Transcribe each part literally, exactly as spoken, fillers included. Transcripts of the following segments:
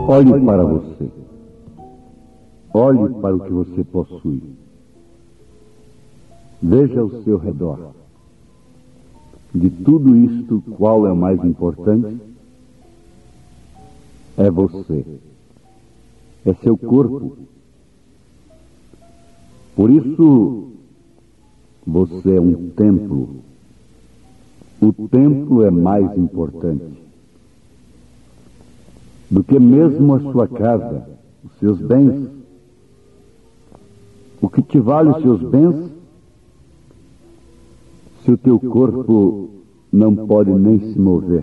Olhe para você. Olhe para o que você possui. Veja ao seu redor. De tudo isto, qual é o mais importante? É você. É seu corpo. Por isso, você é um templo. O templo é mais importante do que mesmo a sua casa, os seus bens. O que te vale os seus bens se o teu corpo não pode nem se mover?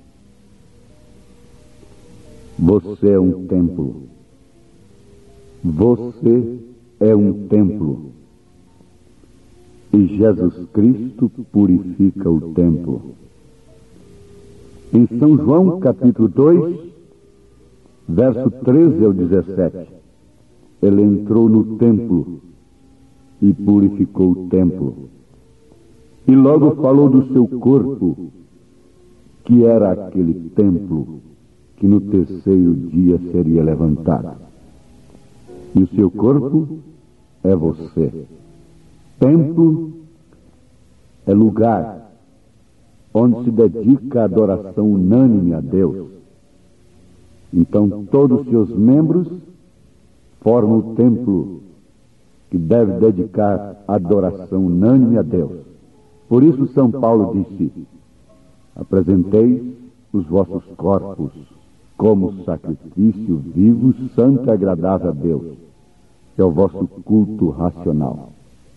Você é um templo. Você é um templo. E Jesus Cristo purifica o templo. Em São João, capítulo dois, verso treze ao dezessete, ele entrou no templo e purificou o templo. E logo falou do seu corpo, que era aquele templo que no terceiro dia seria levantado. E o seu corpo é você. Templo é lugar onde se dedica a adoração unânime a Deus. Então todos os seus membros formam o templo que deve dedicar adoração unânime a Deus. Por isso São Paulo disse: apresenteis os vossos corpos como sacrifício vivo, santo e agradável a Deus, que é o vosso culto racional.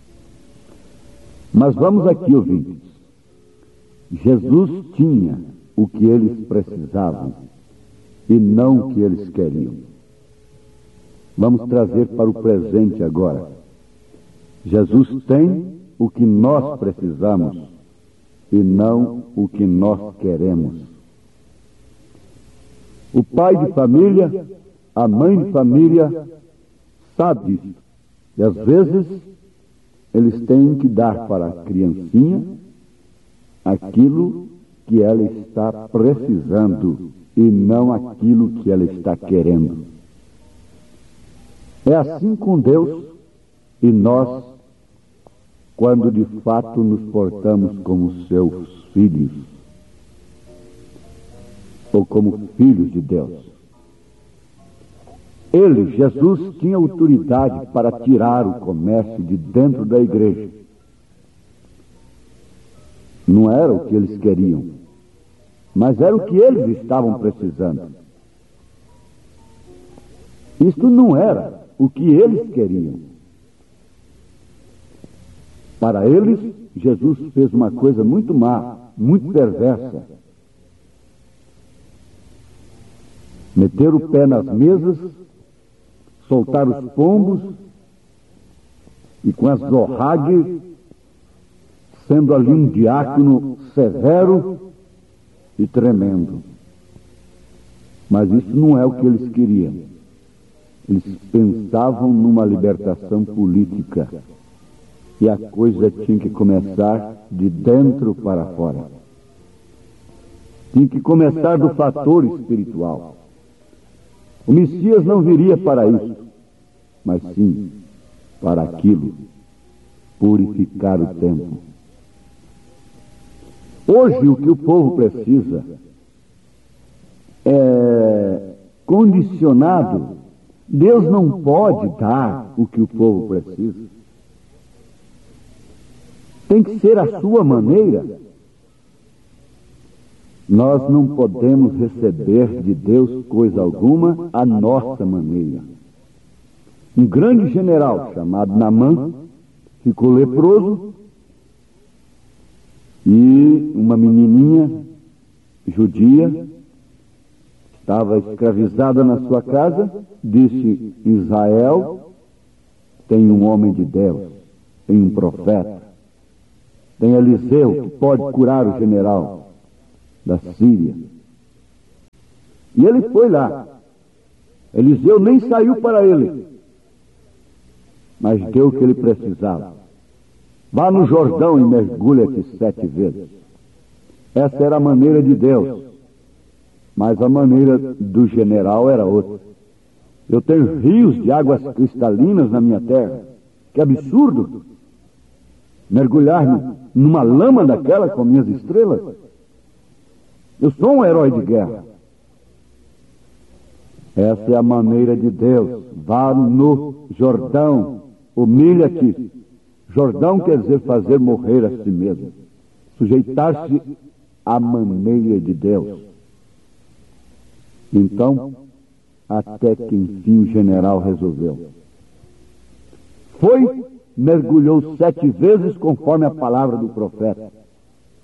Mas vamos aqui, ouvintes. Jesus tinha o que eles precisavam e não o que eles queriam. Vamos trazer para o presente agora. Jesus tem o que nós precisamos e não o que nós queremos. O pai de família, a mãe de família, sabe disso. E às vezes eles têm que dar para a criancinha aquilo que ela está precisando e não aquilo que ela está querendo. É assim com Deus e nós, quando de fato nos portamos como seus filhos, ou como filhos de Deus. Ele, Jesus, tinha autoridade para tirar o comércio de dentro da igreja. Não era o que eles queriam, mas era o que eles estavam precisando. Isto não era o que eles queriam. Para eles, Jesus fez uma coisa muito má, muito perversa. Meter o pé nas mesas, soltar os pombos e com as zorragues, sendo ali um diácono severo e tremendo. Mas isso não é o que eles queriam. Eles pensavam numa libertação política. E a coisa tinha que começar de dentro para fora. Tinha que começar do fator espiritual. O Messias não viria para isso, mas sim para aquilo, purificar o templo. Hoje o que o povo precisa é condicionado. Deus não pode dar o que o povo precisa. Tem que ser a sua maneira. Nós não podemos receber de Deus coisa alguma à nossa maneira. Um grande general chamado Naamã ficou leproso e uma menininha judia estava escravizada na sua casa. Disse: Israel tem um homem de Deus, tem um profeta, tem Eliseu que pode curar o general da Síria. E ele foi lá. Eliseu nem saiu para ele, mas deu o que ele precisava. Vá no Jordão e mergulhe-te sete vezes. Essa era a maneira de Deus. Mas a maneira do general era outra. Eu tenho rios de águas cristalinas na minha terra. Que absurdo! Mergulhar numa lama daquela com minhas estrelas? Eu sou um herói de guerra. Essa é a maneira de Deus. Vá no Jordão, humilha-te. Jordão quer dizer fazer morrer a si mesmo. Sujeitar-se à maneira de Deus. Então, até que enfim o general resolveu. Foi, mergulhou sete vezes conforme a palavra do profeta.